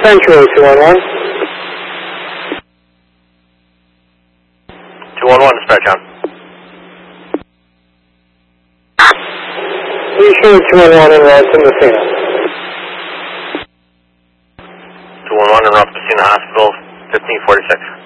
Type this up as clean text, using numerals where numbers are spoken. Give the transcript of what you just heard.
Central 211. 211, dispatch on. Please show 211 en route to Messina. 211 en route to Messina Hospital, 1546.